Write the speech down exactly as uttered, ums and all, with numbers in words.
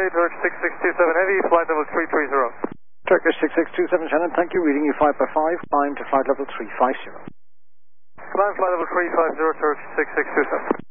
runway, Turkish six six two seven Heavy, flight level three three zero. Turkish six six two seven Shannon, thank you. Reading you five by five, climb to flight level three five zero. Climb flight level three five zero, Turkish six six two seven.